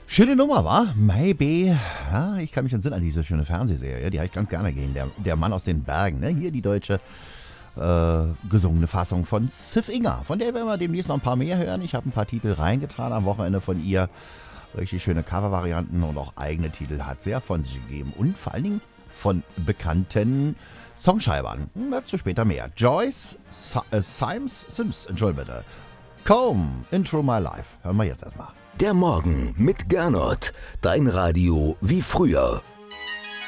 Schöne Nummer, wa? Maybe. Ja, ich kann mich entsinnen an diese schöne Fernsehserie. Die habe ich ganz gerne gesehen. Der Mann aus den Bergen, ne? Hier die deutsche gesungene Fassung von Ziff Inga. Von der werden wir demnächst noch ein paar mehr hören. Ich habe ein paar Titel reingetan am Wochenende von ihr. Richtig schöne Covervarianten und auch eigene Titel hat sie ja von sich gegeben. Und vor allen Dingen von bekannten Songschreibern. Dazu später mehr. Joyce Sims, Entschuldigung bitte. Come into my life. Hören wir jetzt erstmal. Der Morgen mit Gernot. Dein Radio wie früher.